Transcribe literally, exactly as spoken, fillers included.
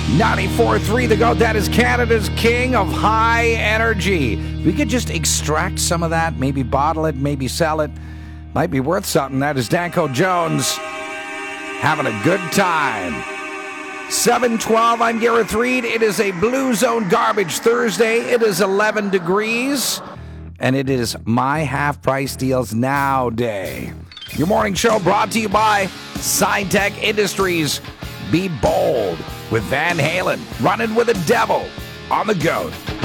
ninety-four point three The Goat. That is Canada's king of high energy. We could just extract some of that, maybe bottle it, maybe sell it. Might be worth something. That is Danko Jones having a good time. seven twelve, I'm Gareth Reed. It is a Blue Zone Garbage Thursday. It is eleven degrees, and it is my half-price deals now day. Your morning show brought to you by SciTech Industries. Be bold with Van Halen, running with a devil on the Goat.